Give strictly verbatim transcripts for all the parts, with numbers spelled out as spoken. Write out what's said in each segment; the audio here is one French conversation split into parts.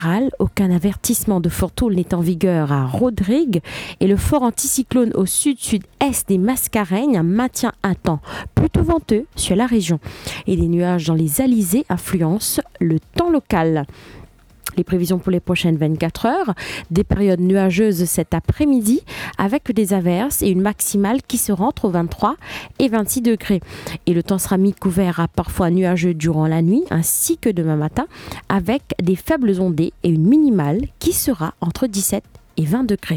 Aucun avertissement de fortune n'est en vigueur à Rodrigue et le fort anticyclone au sud-sud-est des Mascareignes maintient un temps plutôt venteux sur la région et des nuages dans les alizés influencent le temps local. Les prévisions pour les prochaines vingt-quatre heures, des périodes nuageuses cet après-midi avec des averses et une maximale qui se rentre aux vingt-trois et vingt-six degrés. Et le temps sera mi-couvert à parfois nuageux durant la nuit ainsi que demain matin avec des faibles ondées et une minimale qui sera entre dix-sept et vingt degrés.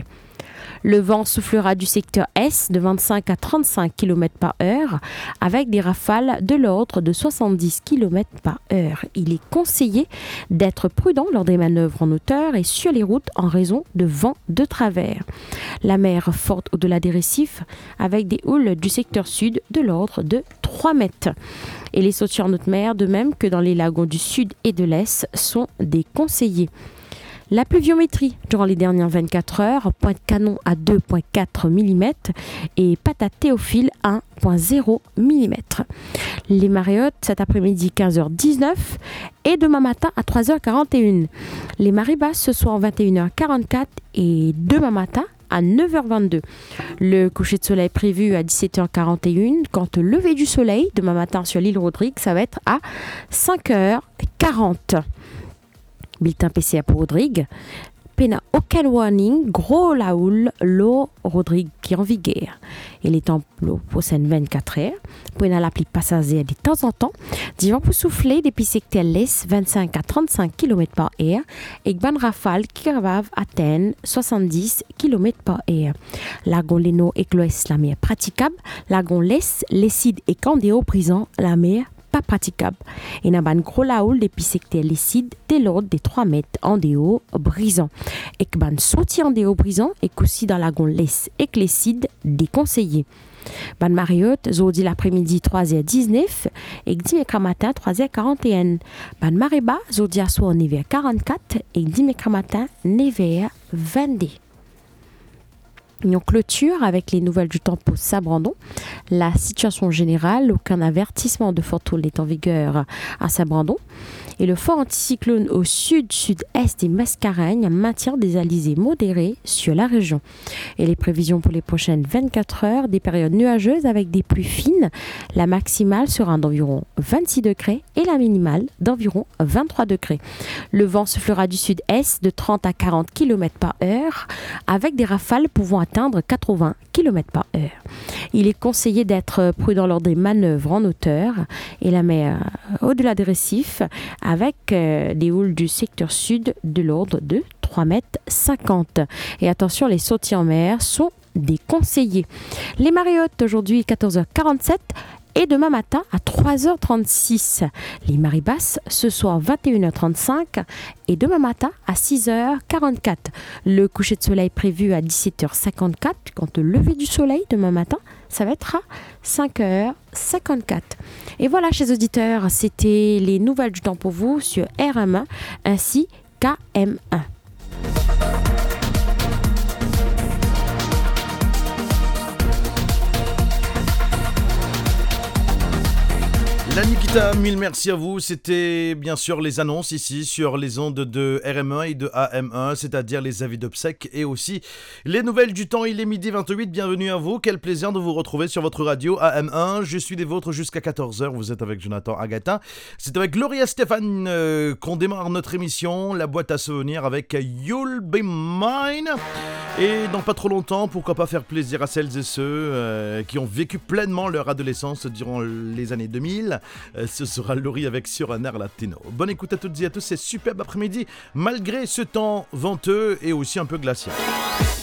Le vent soufflera du secteur Est de vingt-cinq à trente-cinq kilomètres par heure avec des rafales de l'ordre de soixante-dix kilomètres par heure. Il est conseillé d'être prudent lors des manœuvres en hauteur et sur les routes en raison de vents de travers. La mer forte au-delà des récifs avec des houles du secteur sud de l'ordre de trois mètres. Et les sautiers en haute mer, de même que dans les lagons du sud et de l'est, sont déconseillés. La pluviométrie durant les dernières vingt-quatre heures, Pointe-Canon à deux virgule quatre millimètres et Patate-Théophile un virgule zéro millimètres. Les marées hautes cet après-midi quinze heures dix-neuf et demain matin à trois heures quarante et une. Les marées basses ce soir vingt et une heures quarante-quatre et demain matin à neuf heures vingt-deux. Le coucher de soleil prévu à dix-sept heures quarante et une. Quant au lever du soleil demain matin sur l'île Rodrigue, ça va être à cinq heures quarante. Bulletin P C A pour Rodrigue. Pena aucun warning, gros laoul, l'eau Rodrigue qui en vigueur. Et les temps pour prochaines vingt-quatre heures. Pena l'appli passager de temps en temps. Divan pour souffler depuis secteur l'est vingt-cinq à trente-cinq kilomètres par heure. Et bonne rafale qui va atteindre soixante-dix kilomètres par heure. Lagon Leno et l'ouest, la mer praticable. Lagon l'est, l'Esside et Candéo présent, la mer pas praticable. Et n'a ban gros laoul depuis secteur l'Esside dès l'ordre des trois mètres en déo brisant. Et que ban sauti en déo brisant et qu'aussi dans lagon l'Est et que l'Esside déconseillé. Ban mariotte, zodi l'après-midi trois heures dix-neuf et dimanche matin trois heures quarante et un. Ban marée bas, zodi à soir neuf heures quarante-quatre et dimanche matin neuf heures vingt-deux. En clôture avec les nouvelles du temps pour Saint-Brandon. La situation générale, aucun avertissement de fortune n'est en vigueur à Saint-Brandon. Et le fort anticyclone au sud-sud-est des Mascareignes maintient des alizés modérés sur la région. Et les prévisions pour les prochaines vingt-quatre heures, des périodes nuageuses avec des pluies fines. La maximale sera d'environ vingt-six degrés et la minimale d'environ vingt-trois degrés. Le vent soufflera du sud-est de trente à quarante kilomètres par heure avec des rafales pouvant atteindre quatre-vingts kilomètres par heure. Il est conseillé d'être prudent lors des manœuvres en hauteur et la mer au-delà des récifs avec euh, des houles du secteur sud de l'ordre de trois mètres cinquante. Et attention, les sautiers en mer sont déconseillés. Les marées hautes aujourd'hui quatorze heures quarante-sept et demain matin à trois heures trente-six. Les marées basses ce soir vingt et une heures trente-cinq et demain matin à six heures quarante-quatre. Le coucher de soleil prévu à dix-sept heures cinquante-quatre. Quant au lever du soleil demain matin, ça va être à cinq heures cinquante-quatre. Et voilà, chers auditeurs, c'était les nouvelles du temps pour vous sur R M un ainsi qu'A M un. La Nikita, mille merci à vous. C'était bien sûr les annonces ici sur les ondes de R M un et de A M un, c'est-à-dire les avis d'obsèques et aussi les nouvelles du temps. Il est midi vingt-huit, bienvenue à vous. Quel plaisir de vous retrouver sur votre radio A M un. Je suis des vôtres jusqu'à quatorze heures. Vous êtes avec Jonathan Agata. C'est avec Gloria Stéphane euh, qu'on démarre notre émission, la boîte à souvenirs avec You'll Be Mine. Et dans pas trop longtemps, pourquoi pas faire plaisir à celles et ceux euh, qui ont vécu pleinement leur adolescence durant les années deux mille. Euh, ce sera Laurie avec Sur un air latino. Bonne écoute à toutes et à tous, c'est superbe après-midi malgré ce temps venteux et aussi un peu glacial.